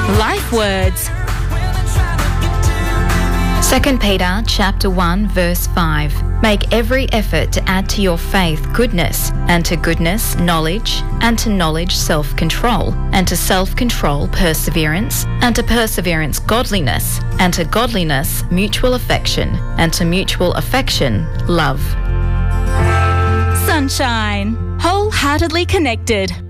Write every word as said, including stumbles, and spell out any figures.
Life words. Second Peter chapter one verse five. Make every effort to add to your faith goodness, and to goodness knowledge, and to knowledge self-control, and to self-control perseverance, and to perseverance godliness, and to godliness mutual affection, and to mutual affection love. Sunshine. Wholeheartedly connected.